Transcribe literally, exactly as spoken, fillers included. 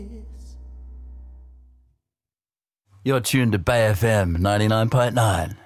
You're tuned to Bay F M ninety-nine point nine.